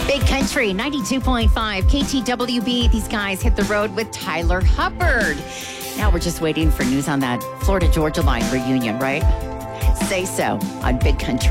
Big Country 92.5 KTWB. These guys hit the road with Tyler Hubbard. Now we're just waiting for news on that Florida Georgia line reunion, right? Say so on Big Country.